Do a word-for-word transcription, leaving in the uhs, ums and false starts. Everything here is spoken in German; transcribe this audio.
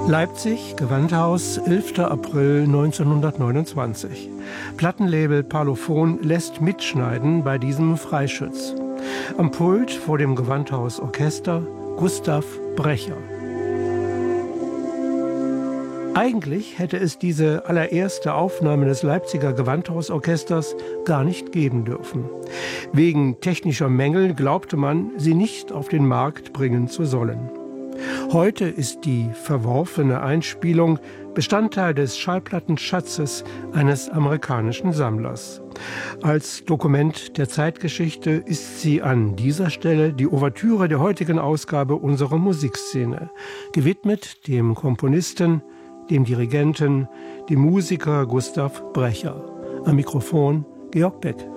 Leipzig, Gewandhaus, elfter April neunzehnhundertneunundzwanzig. Plattenlabel Parlophon lässt mitschneiden bei diesem Freischütz. Am Pult vor dem Gewandhaus Orchester Gustav Brecher. Eigentlich hätte es diese allererste Aufnahme des Leipziger Gewandhausorchesters gar nicht geben dürfen. Wegen technischer Mängel glaubte man, sie nicht auf den Markt bringen zu sollen. Heute ist die verworfene Einspielung Bestandteil des Schallplattenschatzes eines amerikanischen Sammlers. Als Dokument der Zeitgeschichte ist sie an dieser Stelle die Ouvertüre der heutigen Ausgabe unserer Musikszene, gewidmet dem Komponisten, dem Dirigenten, dem Musiker Gustav Brecher. Am Mikrofon Georg Beck.